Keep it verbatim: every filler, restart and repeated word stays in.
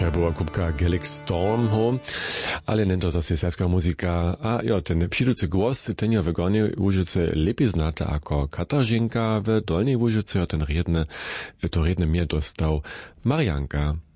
To była kubka Gaelic Storm, ho. Ale nie to zase serbska muzika. A jo, ten przydúcy głos, ten je w Gornej Łużycy lepiej znata jako Katarzynka, w Dolnej Łużycy ten riedny, to riedny mnie dostał Marianka.